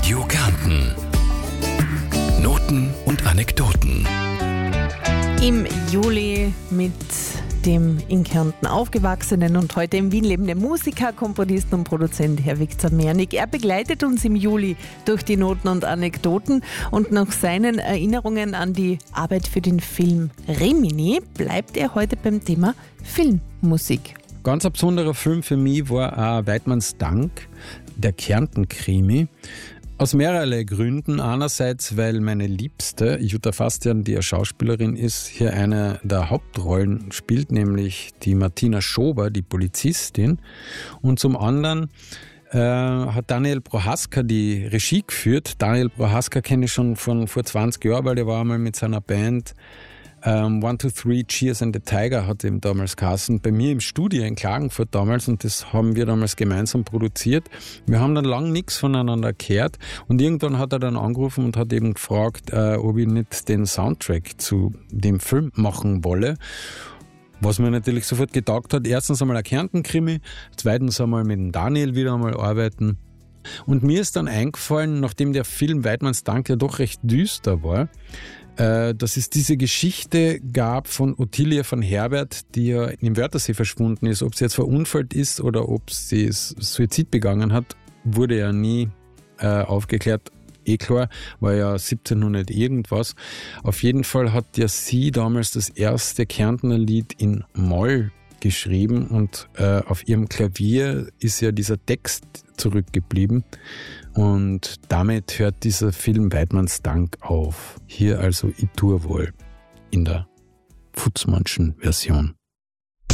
Radio Kärnten. Noten und Anekdoten. Im Juli mit dem in Kärnten aufgewachsenen und heute in Wien lebenden Musiker, Komponist und Produzent Herr Viktor Mernig. Er begleitet uns im Juli durch die Noten und Anekdoten und nach seinen Erinnerungen an die Arbeit für den Film Rimini bleibt er heute beim Thema Filmmusik. Ganz ein besonderer Film für mich war auch Weidmanns Dank, der Kärnten-Krimi. Aus mehrerlei Gründen. Einerseits, weil meine Liebste, Jutta Fastian, die eine Schauspielerin ist, hier eine der Hauptrollen spielt, nämlich die Martina Schober, die Polizistin. Und zum anderen hat Daniel Prohaska die Regie geführt. Daniel Prohaska kenne ich schon von vor 20 Jahren, weil der war einmal mit seiner Band 1, 2, 3, Cheers and the Tiger hat ihm damals geheißen, bei mir im Studio in Klagenfurt damals, und das haben wir damals gemeinsam produziert. Wir haben dann lang nichts voneinander gehört und irgendwann hat er dann angerufen und hat eben gefragt, ob ich nicht den Soundtrack zu dem Film machen wolle. Was mir natürlich sofort getaugt hat, erstens einmal ein Kärnten-Krimi, zweitens einmal mit dem Daniel wieder einmal arbeiten. Und mir ist dann eingefallen, nachdem der Film Weidmanns Dank ja doch recht düster war, dass es diese Geschichte gab von Ottilia von Herbert, die ja im Wörthersee verschwunden ist. Ob sie jetzt verunfallt ist oder ob sie Suizid begangen hat, wurde ja nie aufgeklärt. Klar, war ja 1700 irgendwas. Auf jeden Fall hat ja sie damals das erste Kärntner Lied in Moll geschrieben und auf ihrem Klavier ist ja dieser Text zurückgeblieben und damit hört dieser Film Weidmanns Dank auf. Hier also Iturwohl in der Futzmannschen Version.